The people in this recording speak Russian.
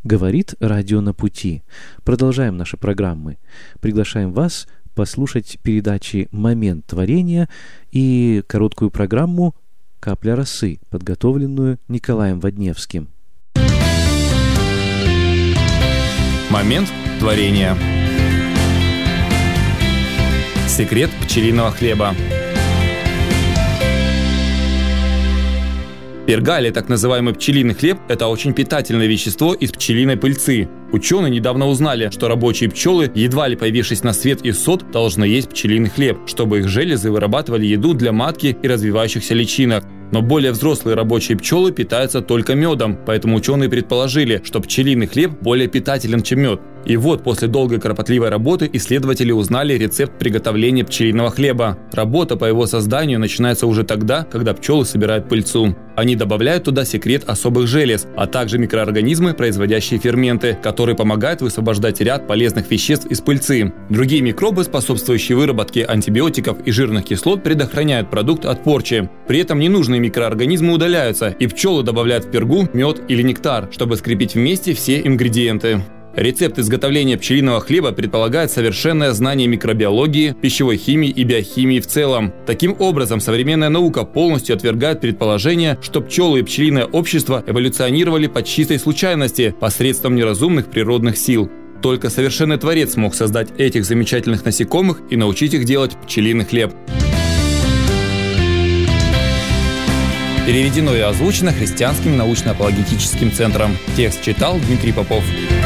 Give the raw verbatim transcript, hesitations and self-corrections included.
Говорит радио «На пути». Продолжаем наши программы. Приглашаем вас послушать передачи «Момент творения» и короткую программу «Капля росы», подготовленную Николаем Водневским. Момент творения. Секрет пчелиного хлеба. Перга, или так называемый пчелиный хлеб, это очень питательное вещество из пчелиной пыльцы. Ученые недавно узнали, что рабочие пчелы, едва ли появившись на свет из сот, должны есть пчелиный хлеб, чтобы их железы вырабатывали еду для матки и развивающихся личинок. Но более взрослые рабочие пчелы питаются только медом, поэтому ученые предположили, что пчелиный хлеб более питателен, чем мед. И вот после долгой кропотливой работы исследователи узнали рецепт приготовления пчелиного хлеба. Работа по его созданию начинается уже тогда, когда пчелы собирают пыльцу. Они добавляют туда секрет особых желез, а также микроорганизмы, производящие ферменты, которые помогают высвобождать ряд полезных веществ из пыльцы. Другие микробы, способствующие выработке антибиотиков и жирных кислот, предохраняют продукт от порчи. При этом ненужные микроорганизмы удаляются, и пчелы добавляют в пергу мед или нектар, чтобы скрепить вместе все ингредиенты. Рецепт изготовления пчелиного хлеба предполагает совершенное знание микробиологии, пищевой химии и биохимии в целом. Таким образом, современная наука полностью отвергает предположение, что пчелы и пчелиное общество эволюционировали по чистой случайности посредством неразумных природных сил. Только совершенный творец смог создать этих замечательных насекомых и научить их делать пчелиный хлеб. Переведено и озвучено Христианским научно-апологетическим центром. Текст читал Дмитрий Попов.